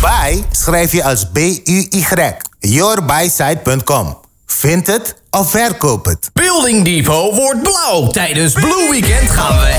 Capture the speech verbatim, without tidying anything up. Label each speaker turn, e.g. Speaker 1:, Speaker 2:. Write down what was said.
Speaker 1: Buy schrijf je als B U Y. yourbysite punt com. Vind het of verkoop het.
Speaker 2: Building Depot wordt blauw. Tijdens Blue Weekend gaan we